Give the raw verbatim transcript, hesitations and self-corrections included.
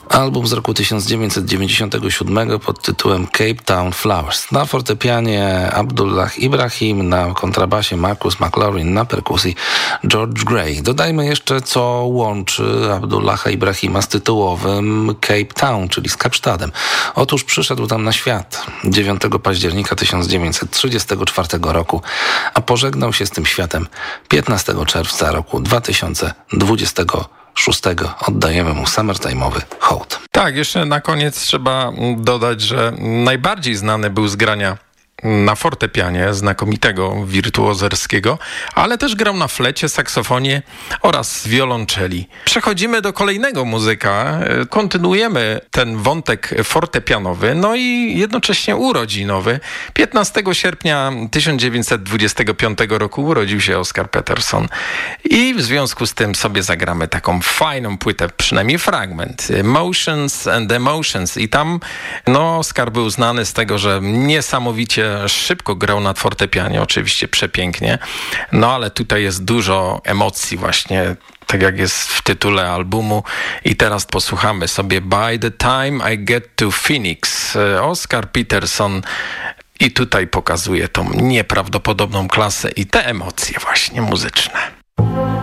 Album z roku tysiąc dziewięćset dziewięćdziesiątego siódmego pod tytułem Cape Town Flowers. Na fortepianie Abdullah Ibrahim, na kontrabasie Marcus McLaurin, na perkusji George Gray. Dodajmy jeszcze, co łączy Abdullaha Ibrahima z tytułowym Cape Town, czyli z Kapsztadem. Otóż przyszedł tam na świat dziewiątego października tysiąc dziewięćset trzydziestego czwartego roku, a pożegnał się z tym światem piętnastego czerwca roku dwa tysiące dwudziestego szóstego. Oddajemy mu summertime'owy hołd. Tak, jeszcze na koniec trzeba dodać, że najbardziej znany był z grania na fortepianie, znakomitego, wirtuozerskiego, ale też grał na flecie, saksofonie oraz wiolonczeli. Przechodzimy do kolejnego muzyka, kontynuujemy ten wątek fortepianowy, no i jednocześnie urodzinowy. piętnastego sierpnia tysiąc dziewięćset dwudziestego piątego roku urodził się Oscar Peterson i w związku z tym sobie zagramy taką fajną płytę, przynajmniej fragment, Motions and Emotions, i tam no, Oscar był znany z tego, że niesamowicie szybko grał na fortepianie, oczywiście przepięknie, no ale tutaj jest dużo emocji właśnie, tak jak jest w tytule albumu. I teraz posłuchamy sobie By the Time I Get to Phoenix. Oscar Peterson i tutaj pokazuje tą nieprawdopodobną klasę i te emocje właśnie muzyczne.